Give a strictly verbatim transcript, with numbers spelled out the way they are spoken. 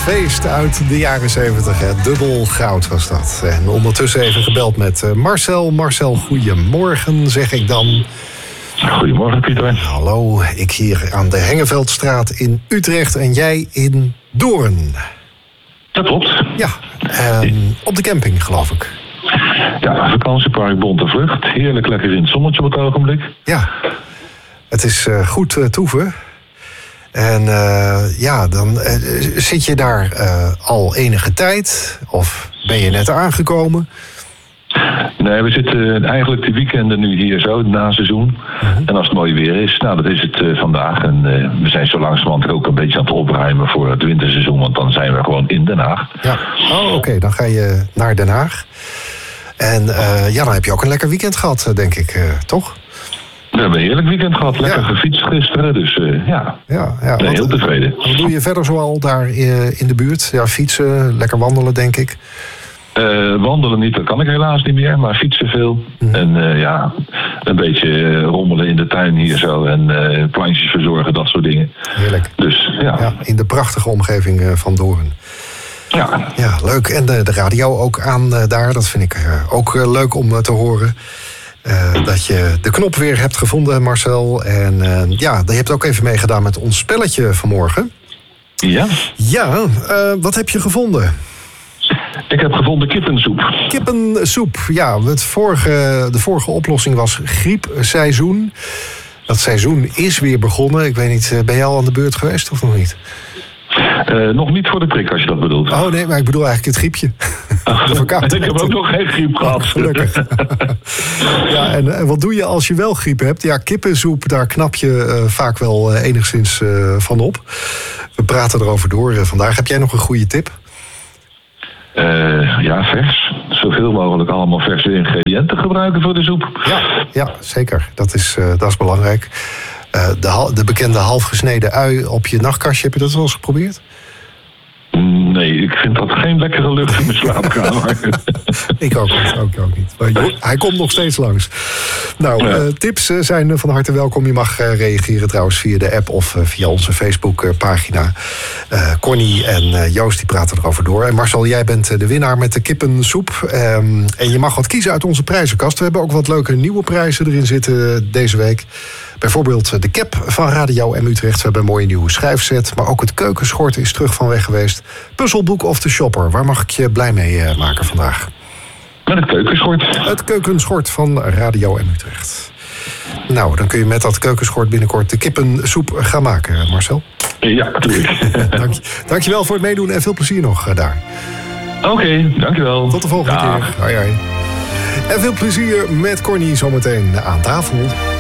feest uit de jaren zeventig. Hè. Dubbel goud was dat. En ondertussen even gebeld met Marcel. Marcel, goedemorgen, zeg ik dan. Goedemorgen, Pieter. Hallo, ik hier aan de Hengeveldstraat in Utrecht en jij in Doorn. Dat klopt. Ja, um, op de camping, geloof ik. Ja, vakantiepark Bonte Vlucht. Heerlijk lekker in het zonnetje op het ogenblik. Ja, het is uh, goed uh, toeven. En uh, ja, dan uh, zit je daar uh, al enige tijd? Of ben je net aangekomen? Nee, we zitten eigenlijk de weekenden nu hier zo, na seizoen. Uh-huh. En als het mooi weer is, nou dat is het uh, vandaag. En uh, we zijn zo langzamerhand ook een beetje aan het opruimen voor het winterseizoen. Want dan zijn we gewoon in Den Haag. Ja, oh, oké, okay. Dan ga je naar Den Haag. En uh, ja, dan heb je ook een lekker weekend gehad, denk ik, uh, toch? We hebben een heerlijk weekend gehad. Lekker ja. gefietst gisteren, dus uh, ja, ja, ja. Nee, heel tevreden. Wat doe je verder zoal daar uh, in de buurt? Ja, fietsen, lekker wandelen, denk ik. Uh, wandelen niet, dat kan ik helaas niet meer, maar fietsen veel. Mm. En uh, ja, een beetje uh, rommelen in de tuin hier zo en uh, plantjes verzorgen, dat soort dingen. Heerlijk. Dus ja. ja in de prachtige omgeving uh, van Doorn. Ja. Ja, leuk. En de, de radio ook aan uh, daar, dat vind ik uh, ook uh, leuk om uh, te horen. Uh, dat je de knop weer hebt gevonden, Marcel. En uh, ja, je hebt ook even meegedaan met ons spelletje vanmorgen. Ja. Ja, uh, wat heb je gevonden? Ik heb gevonden kippensoep. Kippensoep, ja. Het vorige, de vorige oplossing was griepseizoen. Dat seizoen is weer begonnen. Ik weet niet, ben jij al aan de beurt geweest of nog niet? Uh, nog niet voor de prik, als je dat bedoelt. Oh nee, maar ik bedoel eigenlijk het griepje. De verkoudheid. Ik heb ook nog geen griep gehad. Oh, gelukkig. Ja, en, en wat doe je als je wel griep hebt? Ja, kippensoep, daar knap je uh, vaak wel uh, enigszins uh, van op. We praten erover door uh, vandaag. Heb jij nog een goede tip? Uh, ja, vers. Zoveel mogelijk allemaal verse ingrediënten gebruiken voor de soep. Ja, ja zeker. Dat is, uh, dat is belangrijk. Uh, de, de bekende halfgesneden ui op je nachtkastje, heb je dat wel eens geprobeerd? Nee, ik vind dat geen lekkere lucht in mijn slaapkamer. Ik ook niet, ook, ook niet. Maar joh, hij komt nog steeds langs. Nou, ja. uh, tips zijn van harte welkom. Je mag uh, reageren trouwens via de app of uh, via onze Facebookpagina. Uh, Connie en uh, Joost die praten erover door. En Marcel, jij bent de winnaar met de kippensoep. Um, en je mag wat kiezen uit onze prijzenkast. We hebben ook wat leuke nieuwe prijzen erin zitten deze week. Bijvoorbeeld de cap van Radio M Utrecht. We hebben een mooie nieuwe schrijfset. Maar ook het keukenschort is terug van weg geweest. Puzzelboek of de shopper. Waar mag ik je blij mee uh, maken vandaag? Met het keukenschort. Het keukenschort van Radio M Utrecht. Nou, dan kun je met dat keukenschort binnenkort de kippensoep gaan maken, Marcel. Ja, natuurlijk. Dank, dankjewel voor het meedoen en veel plezier nog uh, daar. Oké, okay, dankjewel. Tot de volgende Dag. keer. Hoi, hoi. En veel plezier met Connie zometeen aan tafel.